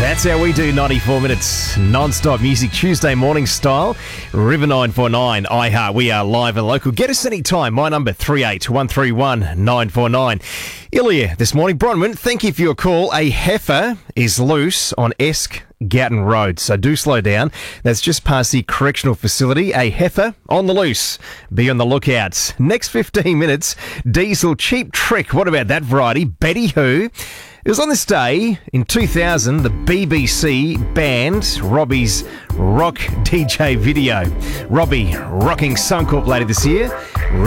That's how we do 94 minutes non-stop music Tuesday morning style. River 949 iHeart. We are live and local. Get us anytime. My number 38131949. 949. Ilya this morning. Bronwyn, thank you for your call. A heifer is loose on Esk Gatton Road, so do slow down. That's just past the correctional facility. A heifer on the loose. Be on the lookout. Next 15 minutes, Diesel Cheap Trick. What about that variety? Betty Who? It was on this day in 2000, the BBC banned Robbie's Rock DJ video. Robbie rocking Suncorp later this year.